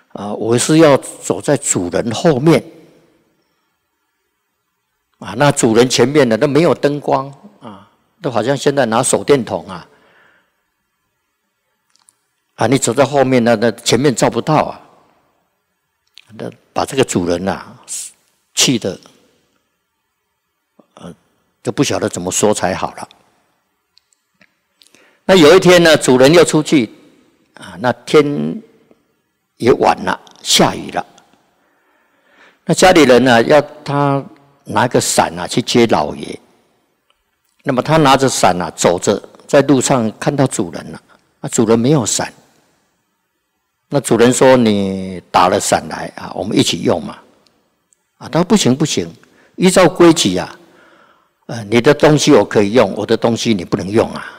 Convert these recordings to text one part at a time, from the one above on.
我是要走在主人后面啊，那主人前面呢都没有灯光啊，都好像现在拿手电筒啊，你走在后面那前面照不到啊，那把这个主人气的就不晓得怎么说才好了。那有一天呢，主人又出去啊，那天也晚了，下雨了。那家里人呢，要他拿个伞去接老爷。那么他拿着伞走着，在路上看到主人了，主人没有伞。那主人说：“你打了伞来我们一起用嘛。”他说：“不行不行，依照规矩你的东西我可以用，我的东西你不能用啊。”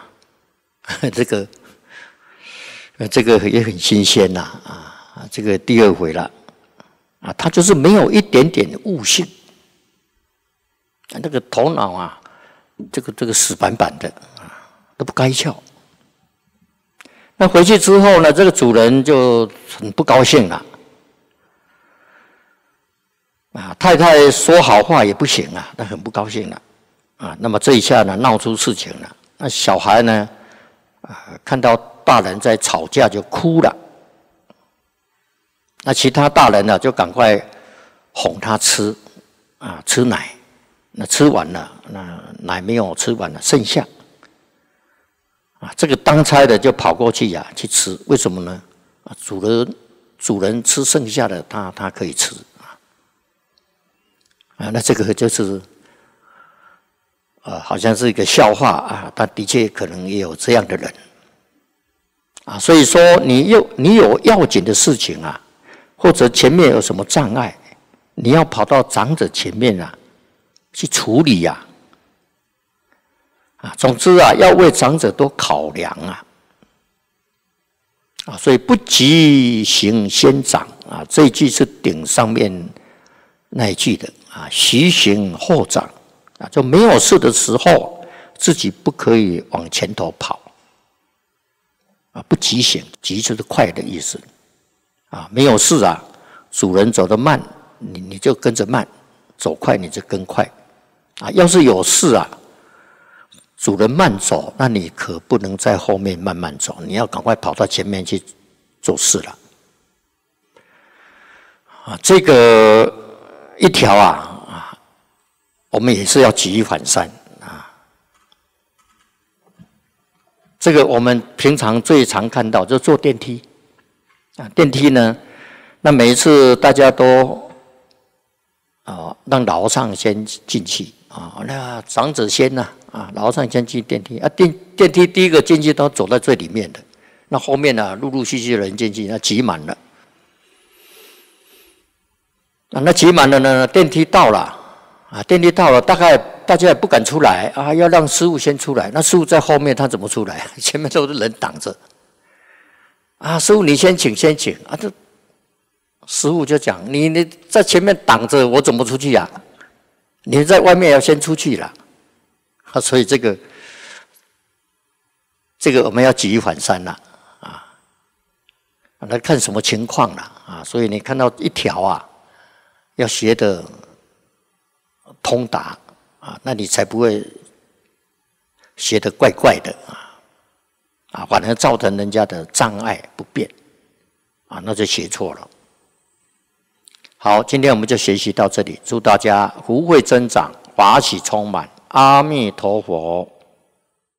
这个也很新鲜这个第二回了他就是没有一点点悟性那个头脑这个死板板的都不该翘。那回去之后呢，这个主人就很不高兴了太太说好话也不行那很不高兴了那么这一下呢，闹出事情了。那小孩呢看到大人在吵架就哭了，那其他大人呢就赶快哄他吃吃奶。那吃完了，那奶没有吃完了，剩下这个当差的就跑过去去吃。为什么呢？主人吃剩下的他可以吃那这个就是好像是一个笑话但的确可能也有这样的人所以说你有要紧的事情或者前面有什么障碍，你要跑到长者前面去处理总之要为长者多考量所以不急行先长这一句是顶上面那一句的徐行后长就没有事的时候自己不可以往前头跑不急行，急就是快的意思没有事主人走得慢，你就跟着慢，走快你就跟快要是有事主人慢走，那你可不能在后面慢慢走，你要赶快跑到前面去做事了这个一条我们也是要举一反三这个我们平常最常看到就坐电梯电梯呢，那每一次大家都让老上先进去那长者先老上先进电梯电梯第一个进去都走在最里面的，那后面陆陆续续的人进去，那挤满了那挤满了呢，电梯到了大概大家也不敢出来要让师父先出来。那师父在后面，他怎么出来？前面都是人挡着师父你先请这师父就讲你在前面挡着，我怎么出去你在外面要先出去了所以这个我们要举一反三了来看什么情况了所以你看到一条要学的通达那你才不会学得怪怪的反而造成人家的障碍不便那就学错了。好，今天我们就学习到这里，祝大家福慧增长，法喜充满，阿弥陀佛。